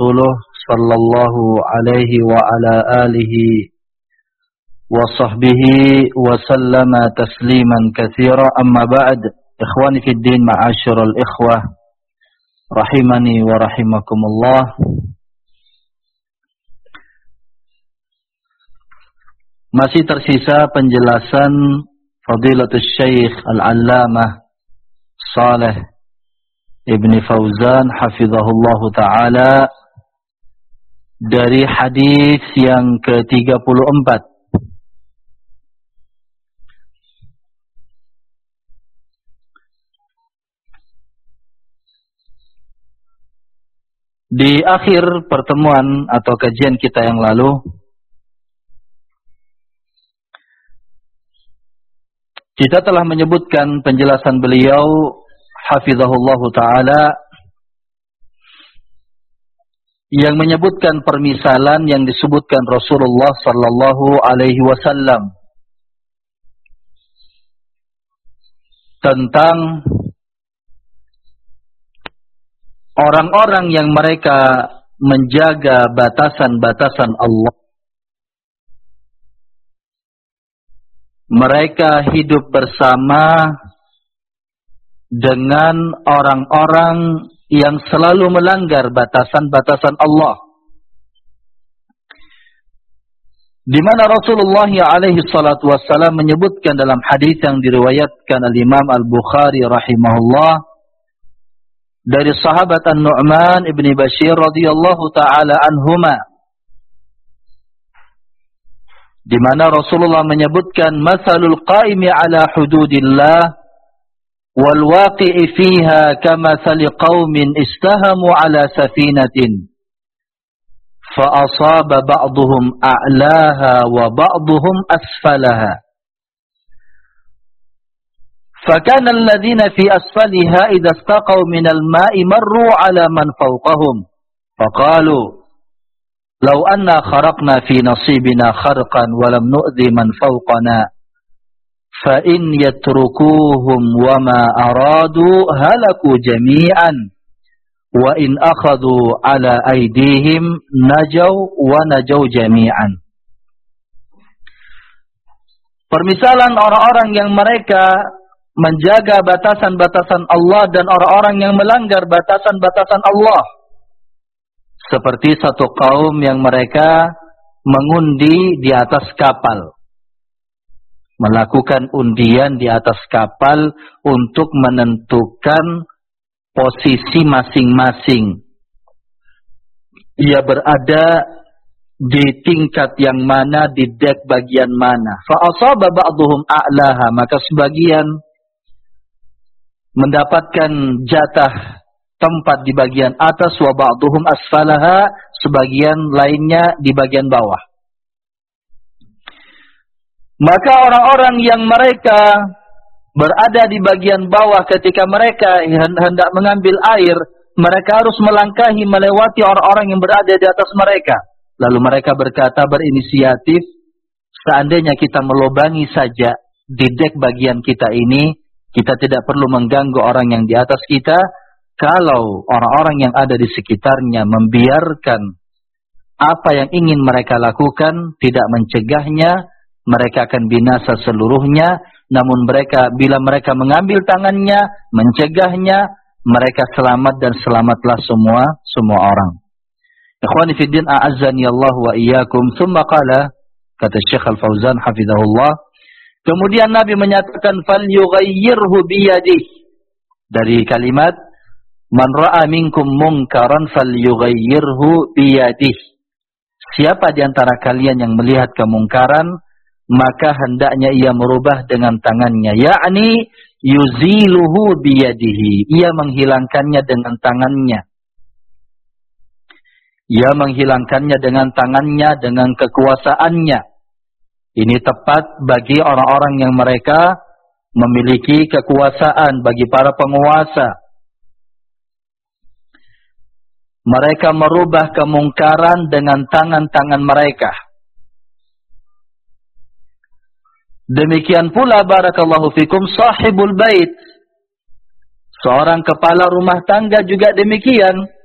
Rasulullah sallallahu alaihi wa ala alihi wa sahbihi wa sallama tasliman katsira, amma ba'd. Ikhwani fid din, ma'asyiral ikhwah rahimani wa rahimakumullah. Masih tersisa penjelasan Fadilatul Syekh Al-Allamah Shalih Ibni Fauzan hafizahullahu ta'ala dari hadis yang ke-34. Di akhir pertemuan atau kajian kita yang lalu, kita telah menyebutkan penjelasan beliau hafizahullahu ta'ala yang menyebutkan permisalan yang disebutkan Rasulullah sallallahu alaihi wasallam tentang orang-orang yang mereka menjaga batasan-batasan Allah. Mereka hidup bersama dengan orang-orang yang selalu melanggar batasan-batasan Allah. Di mana Rasulullah alaihi salatu wassalam menyebutkan dalam hadis yang diriwayatkan al-Imam Al-Bukhari rahimahullah dari sahabat An-Nu'man ibn Bashir radhiyallahu ta'ala anhuma, di mana Rasulullah menyebutkan masalul qaimi ala hududillah wal waqi'i fiha kamathali qaumin istahamu ala safinatin fa asaba ba'dhum a'laha wa ba'dhum asfalaha. فكان الذين في أسفلها إذا استقوا من الماء مروا على من فوقهم فقالوا لو أنا خرقنا في نصيبنا خرقا ولم نؤذي من فوقنا فإن يتركوهم وما أرادوا هلكوا جميعا وإن أخذوا على أيديهم نجوا ونجوا جميعا. Permisalan orang-orang yang mereka menjaga batasan-batasan Allah dan orang-orang yang melanggar batasan-batasan Allah, seperti satu kaum yang mereka mengundi di atas kapal, melakukan undian di atas kapal untuk menentukan posisi masing-masing. Ia berada di tingkat yang mana, di dek bagian mana. Fa asaba ba'dhum a'laha, maka sebagian mendapatkan jatah tempat di bagian atas, wa ba'dhum asfalaha, sebagian lainnya di bagian bawah. Maka orang-orang yang mereka berada di bagian bawah ketika mereka hendak mengambil air, mereka harus melangkahi melewati orang-orang yang berada di atas mereka. Lalu mereka berkata, berinisiatif, seandainya kita melobangi saja di dek bagian kita ini, kita tidak perlu mengganggu orang yang di atas kita. Kalau orang-orang yang ada di sekitarnya membiarkan apa yang ingin mereka lakukan, tidak mencegahnya, mereka akan binasa seluruhnya. Namun mereka, bila mereka mengambil tangannya, mencegahnya, mereka selamat dan selamatlah semua orang. Ikhwani fiddin, a'azzani Allah wa iyyakum. Tsumma qala, kata Syekh Al-Fauzan hafizahullah, kemudian Nabi menyatakan fal yughayyirhu biyadihi, dari kalimat man ra'a minkum munkaran fal yughayyirhu biyadihi. Siapa di antara kalian yang melihat kemungkaran, maka hendaknya ia merubah dengan tangannya, yakni yuziluhu biyadihi, ia menghilangkannya dengan tangannya. Ia menghilangkannya dengan tangannya, dengan kekuasaannya. Ini tepat bagi orang-orang yang mereka memiliki kekuasaan, bagi para penguasa. Mereka merubah kemungkaran dengan tangan-tangan mereka. Demikian pula barakallahu fikum sahibul bait. Seorang kepala rumah tangga juga demikian.